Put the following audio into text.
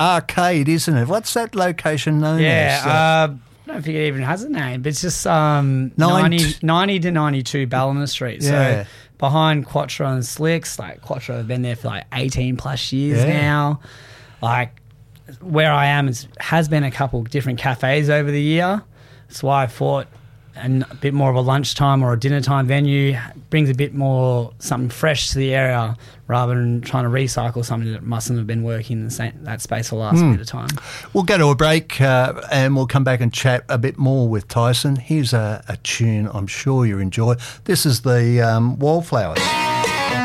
Arcade, isn't it? What's that location known as? I don't think it even has a name, but it's just 90 to 92 Ballina Street. Yeah. So behind Quattro and Slicks, like Quattro have been there for like 18 plus years now. Like where I am has been a couple different cafes over the year. That's why I thought a bit more of a lunchtime or a dinner time venue brings a bit more something fresh to the area rather than trying to recycle something that mustn't have been working in that space for the last bit of time. We'll go to a break and we'll come back and chat a bit more with Tyson. Here's a tune I'm sure you enjoy. This is the Wallflowers.